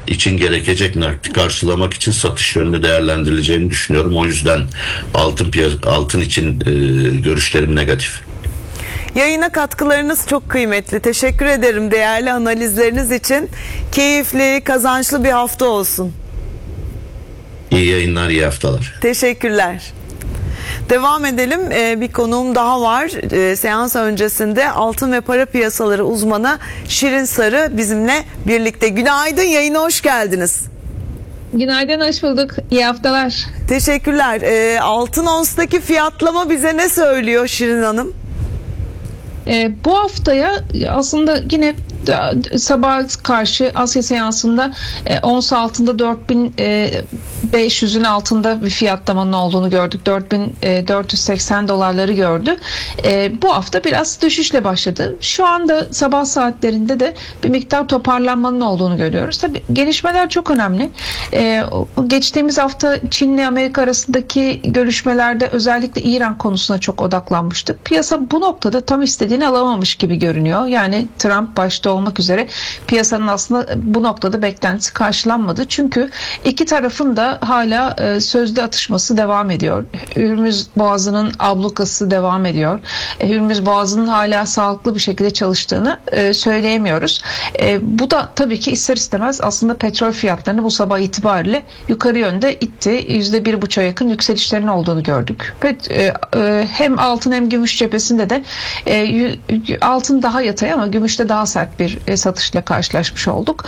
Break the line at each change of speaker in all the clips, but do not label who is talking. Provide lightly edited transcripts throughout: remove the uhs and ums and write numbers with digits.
için gerekecek nakdi karşılamak için satış yönünde değerlendirileceğini düşünüyorum. O yüzden altın için görüşlerim negatif.
Yayına katkılarınız çok kıymetli. Teşekkür ederim değerli analizleriniz için. Keyifli, kazançlı bir hafta olsun.
İyi yayınlar, iyi haftalar.
Teşekkürler. Devam edelim. Bir konuğum daha var. Seans öncesinde altın ve para piyasaları uzmanı Şirin Sarı bizimle birlikte. Günaydın, yayına hoş geldiniz.
Günaydın, hoş bulduk. İyi haftalar.
Teşekkürler. Altın onstaki fiyatlama bize ne söylüyor Şirin Hanım?
Bu haftaya aslında yine sabah karşı Asya seansında ons altında 4500'ün altında bir fiyatlamanın olduğunu gördük. 4480 dolarları gördü. Bu hafta biraz düşüşle başladı. Şu anda sabah saatlerinde de bir miktar toparlanmanın olduğunu görüyoruz. Tabii gelişmeler çok önemli. Geçtiğimiz hafta Çin ile Amerika arasındaki görüşmelerde özellikle İran konusuna çok odaklanmıştık. Piyasa bu noktada tam istediğini alamamış gibi görünüyor. Yani Trump başta olmak üzere piyasanın aslında bu noktada beklentisi karşılanmadı. Çünkü iki tarafın da hala sözlü atışması devam ediyor. Hürmüz Boğazı'nın ablukası devam ediyor. Hürmüz Boğazı'nın hala sağlıklı bir şekilde çalıştığını söyleyemiyoruz. Bu da tabii ki ister istemez aslında petrol fiyatlarını bu sabah itibariyle yukarı yönde itti. %1,5'a yakın yükselişlerin olduğunu gördük. Hem altın hem gümüş cephesinde de altın daha yatay ama gümüşte daha sert bir satışla karşılaşmış olduk.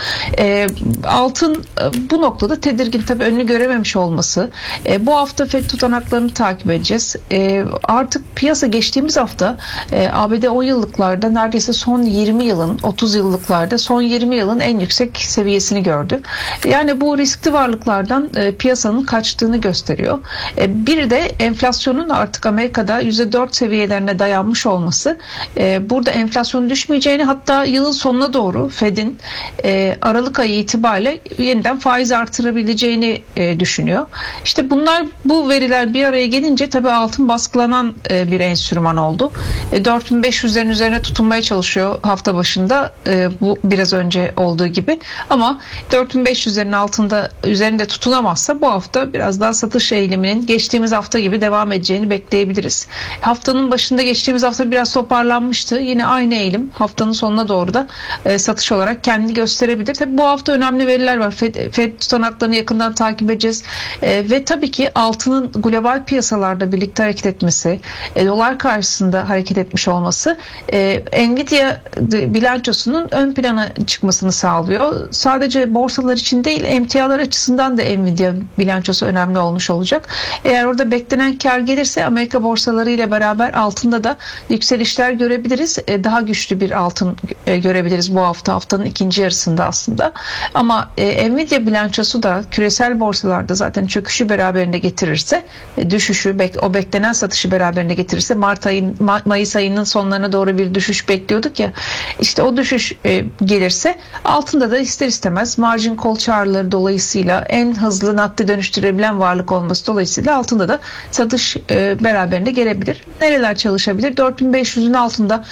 Altın bu noktada tedirgin, tabii önünü görememiş olması. Bu hafta FED tutanaklarını takip edeceğiz. Artık piyasa geçtiğimiz hafta ABD 10 yıllıklarda neredeyse son 20 yılın 30 yıllıklarda son 20 yılın en yüksek seviyesini gördü. Yani bu riskli varlıklardan piyasanın kaçtığını gösteriyor. Bir de enflasyonun artık Amerika'da %4 seviyelerine dayanmış olması, burada enflasyonun düşmeyeceğini, hatta yılın sonuna doğru Fed'in Aralık ayı itibariyle yeniden faiz artırabileceğini düşünüyor. İşte bu veriler bir araya gelince tabii altın baskılanan bir enstrüman oldu. 4500'lerin üzerine tutunmaya çalışıyor hafta başında, bu biraz önce olduğu gibi, ama 4500'lerin üzerinde tutunamazsa bu hafta biraz daha satış eğiliminin geçtiğimiz hafta gibi devam edeceğini bekleyebiliriz. Haftanın başında geçtiğimiz hafta biraz toparlanmıştı. Yine aynı eğilim haftanın sonuna doğru da satış olarak kendini gösterebilir. Tabii bu hafta önemli veriler var. Fed tutanaklarını yakından takip edeceğiz. Ve tabii ki altının global piyasalarda birlikte hareket etmesi, dolar karşısında hareket etmiş olması Nvidia bilançosunun ön plana çıkmasını sağlıyor. Sadece borsalar için değil, emtialar açısından da Nvidia bilançosu önemli olmuş olacak. Eğer orada beklenen kar gelirse Amerika borsaları ile beraber altında da yükselişler görebiliriz. Daha güçlü bir altın görebiliriz bu haftanın ikinci yarısında aslında. Ama Nvidia bilançosu da küresel borsalarda zaten çöküşü beraberinde getirirse, düşüşü, o beklenen satışı beraberinde getirirse, Mayıs ayının sonlarına doğru bir düşüş bekliyorduk ya, işte o düşüş gelirse altında da ister istemez margin call çağrıları dolayısıyla en hızlı nakde dönüştürebilen varlık olması dolayısıyla altında da satış beraberinde gelebilir. Nereler çalışabilir? 4500'ün altında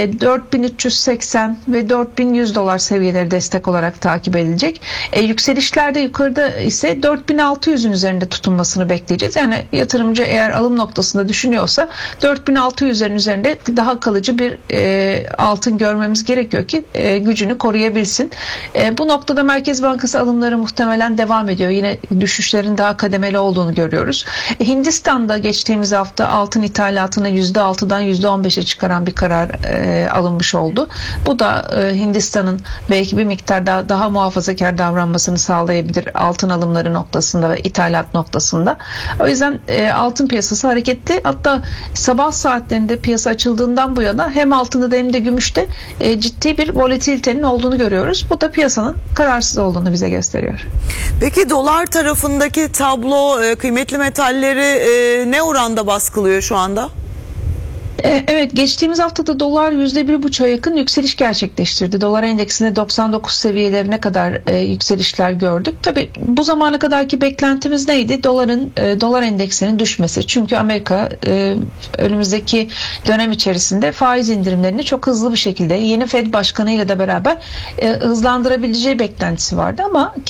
4380 ve 4100 dolar seviyeleri destek olarak takip edilecek. Yükselişlerde yukarıda ise 4600'ün üzerinde tutunmasını bekleyeceğiz. Yani yatırımcı eğer alım noktasında düşünüyorsa 4600'lerin üzerinde daha kalıcı bir altın görmemiz gerekiyor ki gücünü koruyabilsin. Bu noktada Merkez Bankası alımları muhtemelen devam ediyor. Yine düşüşlerin daha kademeli olduğunu görüyoruz. Hindistan'da geçtiğimiz hafta altın ithalatını %6'dan %15'e çıkaran bir karar alınmış oldu. Bu da Hindistan'ın belki bir miktar daha muhafazakar davranmasını sağlayabilir altın alımları noktasında ve ithalat noktasında. O yüzden altın piyasası hareketli. Hatta sabah saatlerinde piyasa açıldığından bu yana hem altında hem de gümüşte ciddi bir volatilitenin olduğunu görüyoruz. Bu da piyasanın kararsız olduğunu bize gösteriyor.
Peki dolar tarafındaki tablo kıymetli metalleri ne oranda baskılıyor şu anda?
Evet, geçtiğimiz haftada dolar %1,5'a yakın yükseliş gerçekleştirdi. Dolar endeksinde 99 seviyelerine kadar yükselişler gördük. Tabii bu zamana kadarki beklentimiz neydi? Dolar endeksinin düşmesi. Çünkü Amerika önümüzdeki dönem içerisinde faiz indirimlerini çok hızlı bir şekilde yeni Fed başkanıyla da beraber hızlandırabileceği beklentisi vardı, ama